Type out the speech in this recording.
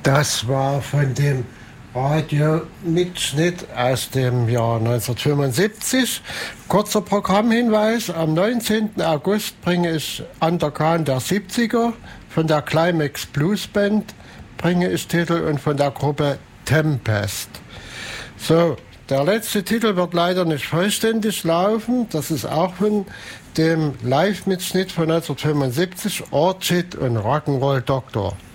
Das war von dem Radiomitschnitt aus dem Jahr 1975. Kurzer Programmhinweis: Am 19. August bringe ich Underground der 70er von der Climax Blues Band, bringe ich Titel, und von der Gruppe Tempest. So, der letzte Titel wird leider nicht vollständig laufen. Das ist auch von dem Live-Mitschnitt von 1975, Orchid und Rock'n'Roll Doktor.